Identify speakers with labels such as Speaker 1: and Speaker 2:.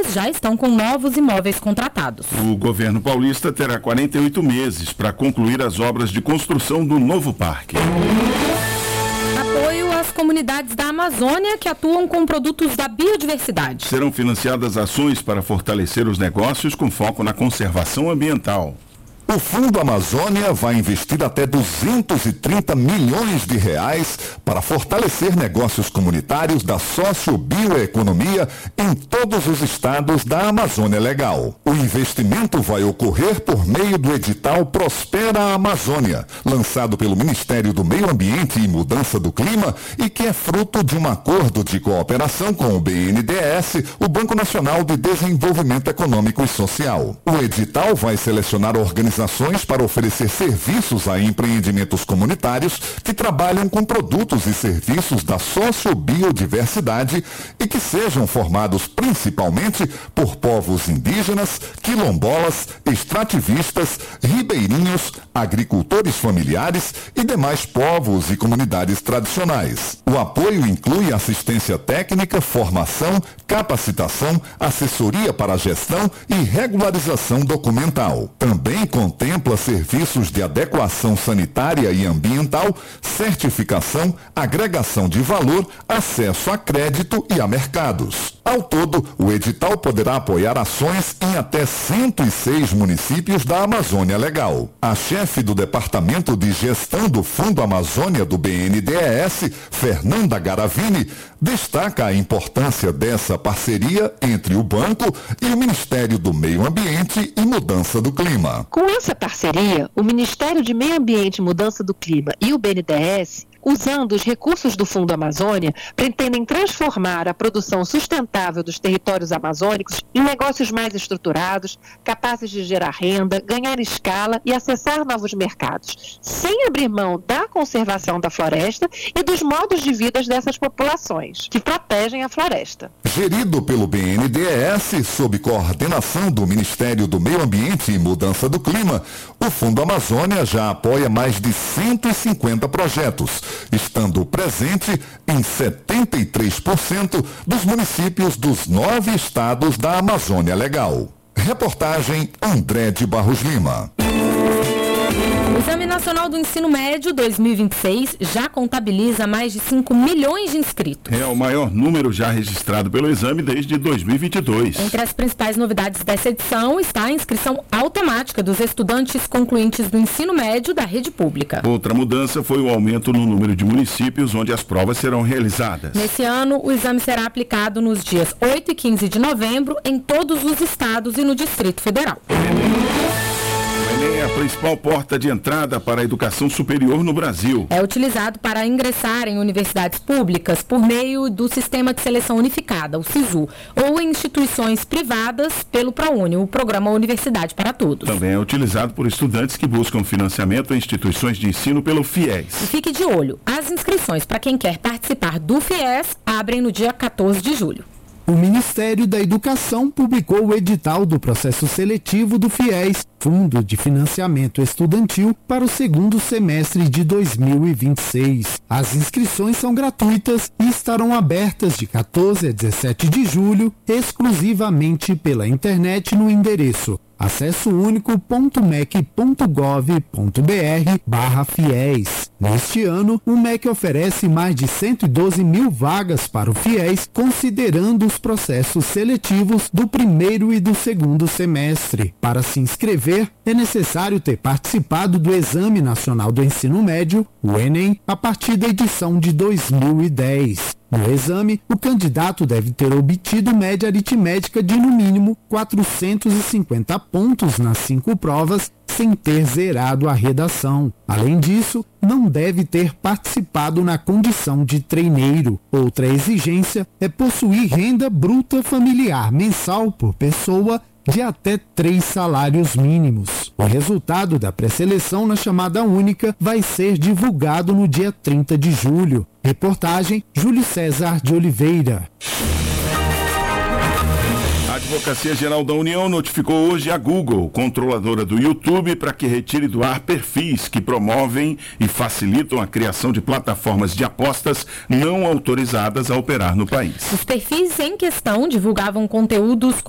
Speaker 1: já estão com novos imóveis contratados.
Speaker 2: O governo paulista terá 48 meses para concluir as obras de construção do novo parque.
Speaker 1: Apoio às comunidades da Amazônia que atuam com produtos da biodiversidade.
Speaker 2: Serão financiadas ações para fortalecer os negócios com foco na conservação ambiental.
Speaker 3: O Fundo Amazônia vai investir até 230 milhões de reais para fortalecer negócios comunitários da sociobioeconomia em todos os estados da Amazônia Legal. O investimento vai ocorrer por meio do edital Prospera Amazônia, lançado pelo Ministério do Meio Ambiente e Mudança do Clima e que é fruto de um acordo de cooperação com o BNDES, o Banco Nacional de Desenvolvimento Econômico e Social. O edital vai selecionar organizações para oferecer serviços a empreendimentos comunitários que trabalham com produtos e serviços da sociobiodiversidade e que sejam formados principalmente por povos indígenas, quilombolas, extrativistas, ribeirinhos, agricultores familiares e demais povos e comunidades tradicionais. O apoio inclui assistência técnica, formação, capacitação, assessoria para a gestão e regularização documental. Também contempla serviços de adequação sanitária e ambiental, certificação, agregação de valor, acesso a crédito e a mercados. Ao todo, o edital poderá apoiar ações em até 106 municípios da Amazônia Legal. A chefe do Departamento de Gestão do Fundo Amazônia do BNDES, Fernanda Garavini, destaca a importância dessa parceria entre o banco e o Ministério do Meio Ambiente e Mudança do Clima.
Speaker 4: Com essa parceria, o Ministério de Meio Ambiente e Mudança do Clima e o BNDES, usando os recursos do Fundo Amazônia, pretendem transformar a produção sustentável dos territórios amazônicos em negócios mais estruturados, capazes de gerar renda, ganhar escala e acessar novos mercados, sem abrir mão da conservação da floresta e dos modos de vida dessas populações, que protegem a floresta.
Speaker 3: Gerido pelo BNDES, sob coordenação do Ministério do Meio Ambiente e Mudança do Clima, o Fundo Amazônia já apoia mais de 150 projetos, estando presente em 73% dos municípios dos 9 estados da Amazônia Legal. Reportagem André de Barros Lima.
Speaker 1: O Exame Nacional do Ensino Médio 2026 já contabiliza mais de 5 milhões de inscritos.
Speaker 2: É o maior número já registrado pelo exame desde 2022.
Speaker 1: Entre as principais novidades dessa edição está a inscrição automática dos estudantes concluintes do ensino médio da rede pública.
Speaker 2: Outra mudança foi o aumento no número de municípios onde as provas serão realizadas.
Speaker 1: Nesse ano, o exame será aplicado nos dias 8 e 15 de novembro em todos os estados e no Distrito Federal.
Speaker 2: O Enem é a principal porta de entrada para a educação superior no Brasil.
Speaker 1: É utilizado para ingressar em universidades públicas por meio do Sistema de Seleção Unificada, o SISU, ou em instituições privadas pelo ProUni, o Programa Universidade para Todos.
Speaker 2: Também é utilizado por estudantes que buscam financiamento em instituições de ensino pelo FIES.
Speaker 1: E fique de olho, as inscrições para quem quer participar do FIES abrem no dia 14 de julho.
Speaker 5: O Ministério da Educação publicou o edital do processo seletivo do FIES, Fundo de Financiamento Estudantil, para o segundo semestre de 2026. As inscrições são gratuitas e estarão abertas de 14 a 17 de julho, exclusivamente pela internet no endereço acessounico.mec.gov.br/FIES. Neste ano, o MEC oferece mais de 112 mil vagas para o FIES, considerando os processos seletivos do primeiro e do segundo semestre. Para se inscrever, é necessário ter participado do Exame Nacional do Ensino Médio, o Enem, a partir da edição de 2010. No exame, o candidato deve ter obtido média aritmética de, no mínimo, 450 pontos nas 5 provas, sem ter zerado a redação. Além disso, não deve ter participado na condição de treineiro. Outra exigência é possuir renda bruta familiar mensal por pessoa de até 3 salários mínimos. O resultado da pré-seleção na chamada única vai ser divulgado no dia 30 de julho. Reportagem Júlio César de Oliveira.
Speaker 2: A Advocacia Geral da União notificou hoje a Google, controladora do YouTube, para que retire do ar perfis que promovem e facilitam a criação de plataformas de apostas não autorizadas a operar no país.
Speaker 1: Os perfis em questão divulgavam conteúdos